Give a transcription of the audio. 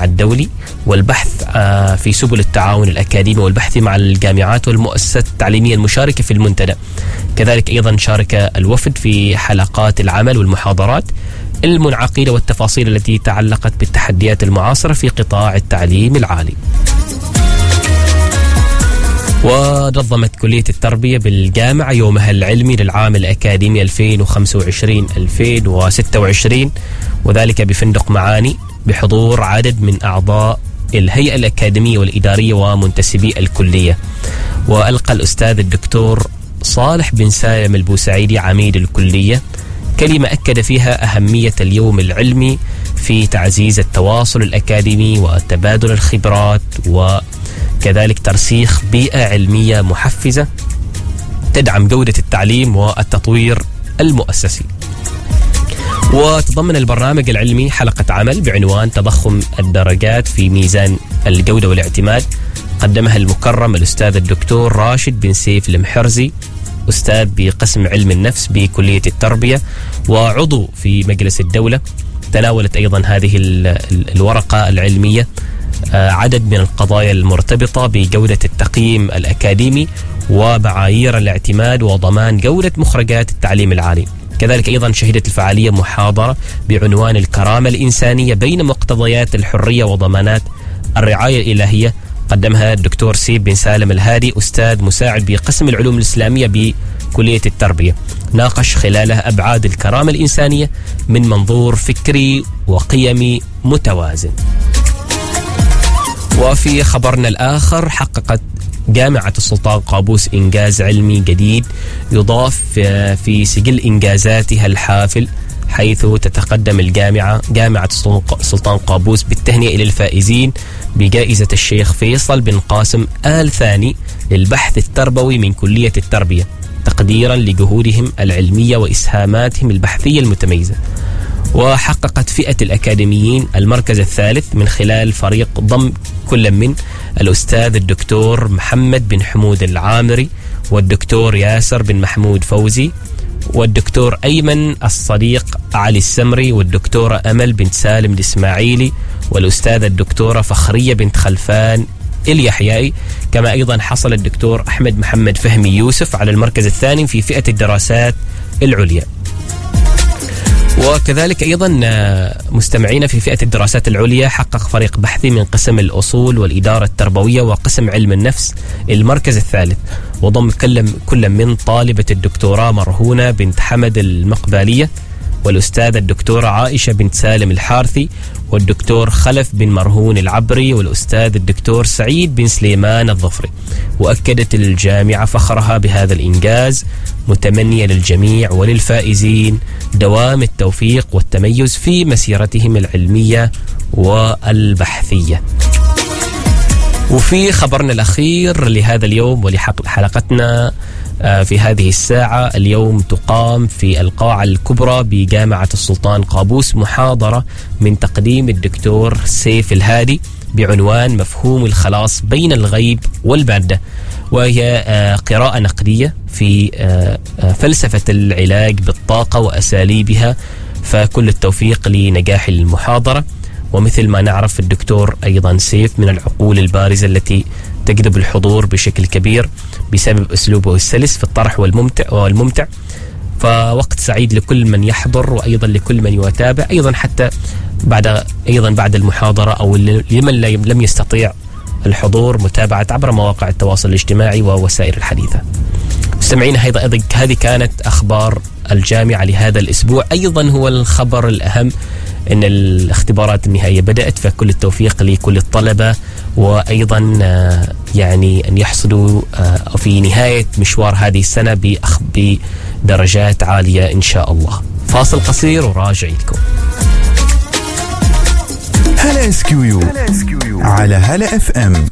الدولي والبحث في سبل التعاون الأكاديمي والبحث مع الجامعات والمؤسسات التعليمية المشاركة في المنتدى. كذلك أيضا شارك الوفد في حلقات العمل والمحاضرات المنعقدة والتفاصيل التي تعلقت بالتحديات المعاصرة في قطاع التعليم العالي. ونظمت كلية التربية بالجامعة يومها العلمي للعام الأكاديمي 2025-2026، وذلك بفندق معاني بحضور عدد من أعضاء الهيئة الأكاديمية والإدارية ومنتسبي الكلية. وألقى الأستاذ الدكتور صالح بن سالم البوسعيدي عميد الكلية كلمة أكد فيها أهمية اليوم العلمي في تعزيز التواصل الأكاديمي وتبادل الخبرات، وكذلك ترسيخ بيئة علمية محفزة تدعم جودة التعليم والتطوير المؤسسي. وتضمن البرنامج العلمي حلقة عمل بعنوان تضخم الدرجات في ميزان الجودة والاعتماد، قدمها المكرم الأستاذ الدكتور راشد بن سيف المحرزي، أستاذ بقسم علم النفس بكلية التربية وعضو في مجلس الدولة. تناولت أيضا هذه الورقة العلمية عدد من القضايا المرتبطة بجودة التقييم الأكاديمي ومعايير الاعتماد وضمان جودة مخرجات التعليم العالي. كذلك أيضا شهدت الفعالية محاضرة بعنوان الكرامة الإنسانية بين مقتضيات الحرية وضمانات الرعاية الإلهية، قدمها الدكتور سيف بن سالم الهادي، أستاذ مساعد بقسم العلوم الإسلامية بكلية التربية. ناقش خلالها أبعاد الكرامة الإنسانية من منظور فكري وقيمي متوازن. وفي خبرنا الآخر، حققت جامعة السلطان قابوس إنجاز علمي جديد يضاف في سجل إنجازاتها الحافل، حيث تتقدم جامعة السلطان قابوس بالتهنئة للفائزين بجائزة الشيخ فيصل بن قاسم آل ثاني للبحث التربوي من كلية التربية، تقديرا لجهودهم العلمية وإسهاماتهم البحثية المتميزة. وحققت فئة الأكاديميين المركز الثالث من خلال فريق ضم كل من الأستاذ الدكتور محمد بن حمود العامري والدكتور ياسر بن محمود فوزي والدكتور أيمن الصديق علي السمري والدكتورة أمل بنت سالم الإسماعيلي والأستاذة الدكتورة فخرية بنت خلفان اليحيائي. كما أيضا حصل الدكتور أحمد محمد فهمي يوسف على المركز الثاني في فئة الدراسات العليا. وكذلك أيضا مستمعين في فئة الدراسات العليا، حقق فريق بحثي من قسم الأصول والإدارة التربوية وقسم علم النفس المركز الثالث، وضم كل من طالبة الدكتوراه مرهونة بنت حمد المقبالية والأستاذة الدكتورة عائشة بنت سالم الحارثي والدكتور خلف بن مرهون العبري والأستاذ الدكتور سعيد بن سليمان الظفري. وأكدت الجامعة فخرها بهذا الإنجاز، متمنية للجميع وللفائزين دوام التوفيق والتميز في مسيرتهم العلمية والبحثية. وفي خبرنا الأخير لهذا اليوم ولحلقتنا في هذه الساعة، اليوم تقام في القاعة الكبرى بجامعة السلطان قابوس محاضرة من تقديم الدكتور سيف الهادي بعنوان مفهوم الخلاص بين الغيب والمادة، وهي قراءة نقدية في فلسفة العلاج بالطاقة وأساليبها. فكل التوفيق لنجاح المحاضرة. ومثل ما نعرف الدكتور أيضا سيف من العقول البارزة التي تجذب الحضور بشكل كبير بسبب أسلوبه السلس في الطرح والممتع. فوقت سعيد لكل من يحضر وأيضا لكل من يتابع، أيضا حتى بعد المحاضرة أو لمن لم يستطيع الحضور متابعة عبر مواقع التواصل الاجتماعي ووسائل الحديثة. مستمعين، هذه كانت أخبار الجامعة لهذا الأسبوع. أيضا هو الخبر الأهم أن الاختبارات النهائية بدأت، فكل التوفيق لكل الطلبة، وأيضا يعني أن يحصلوا في نهاية مشوار هذه السنة بدرجات عالية إن شاء الله. فاصل قصير وراجع لكم. هلا SQU على هلا FM.